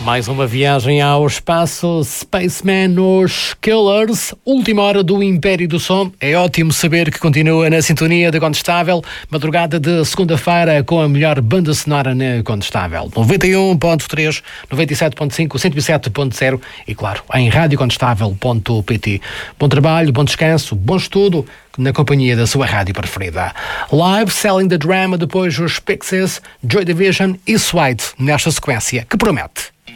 Mais uma viagem ao espaço, Spaceman nos Killers, última hora do Império do Som. É ótimo saber que continua na sintonia da Condestável, madrugada de segunda-feira com a melhor banda sonora na Condestável. 91.3, 97.5, 107.0 e claro, em radiocondestável.pt. Bom trabalho, bom descanso, bom estudo na companhia da sua rádio preferida. Live, Selling the Drama, depois os Pixies, Joy Division e Suede, nesta sequência que promete.